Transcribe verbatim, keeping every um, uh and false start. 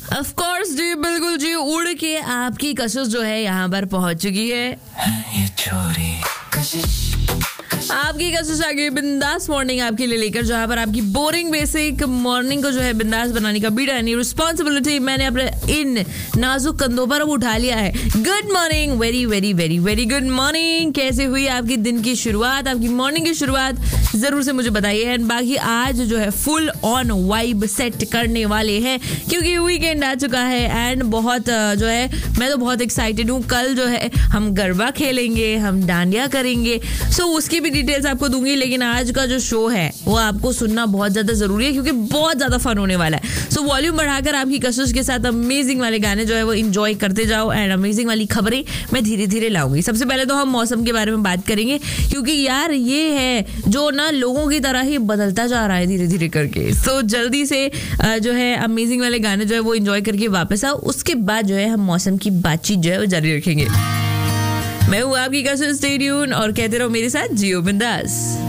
Of course जी, बिल्कुल जी, उड़ के आपकी कशिश जो है यहाँ पर पहुंच चुकी है। ये छोरी कशिश आपकी कशिश आ गई बिंदास मॉर्निंग आपके लिए लेकर, जहाँ पर आपकी बोरिंग बेसिक मॉर्निंग को जो है बिंदास बनाने का बीड़ा यानी रिस्पॉन्सिबिलिटी मैंने अपने इन नाजुक कंधों पर अब उठा लिया है। Good morning, very very very very good morning. कैसे हुई आपकी दिन की शुरुआत, आपकी मॉर्निंग की शुरुआत, जरूर से मुझे बताइए। एंड बाकी आज जो है फुल ऑन वाइब सेट करने वाले हैं क्योंकि वीकेंड आ चुका है एंड बहुत जो है मैं तो बहुत एक्साइटेड हूँ। कल जो है हम गरबा खेलेंगे, हम डांडिया करेंगे, सो so, उसकी भी डिटेल्स आपको दूंगी। लेकिन आज का जो शो है वो आपको सुनना बहुत ज्यादा जरूरी है क्योंकि बहुत ज्यादा फन होने वाला है। सो so, वॉल्यूम बढ़ाकर आपकी कशिश के साथ अमेजिंग वाले गाने जो है वो एंजॉय करते जाओ एंड अमेजिंग वाली खबरें मैं धीरे धीरे लाऊंगी। सबसे पहले तो हम मौसम के बारे में बात करेंगे क्योंकि यार ये है जो ना लोगों की तरह ही बदलता जा रहा है धीरे धीरे करके। सो so, जल्दी से जो है अमेजिंग वाले गाने जो है वो एंजॉय करके वापस आओ। उसके बाद जो है हम मौसम की बातचीत जो है वो जारी रखेंगे। मैं हूँ आपकी कशिश, स्टे ट्यून और कहते रहो मेरे साथ जियो बिंदास।